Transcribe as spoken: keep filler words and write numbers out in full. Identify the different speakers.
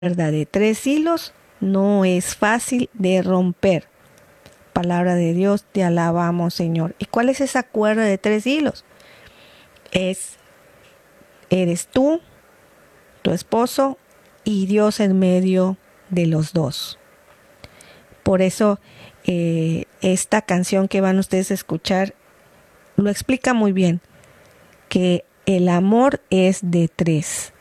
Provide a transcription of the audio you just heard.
Speaker 1: cuerda de tres hilos no es fácil de romper. Palabra de Dios, te alabamos, Señor. ¿Y cuál es esa cuerda de tres hilos? Es, eres tú, tu esposo y Dios en medio de los dos. Por eso eh, esta canción que van ustedes a escuchar lo explica muy bien, que el amor es de tres.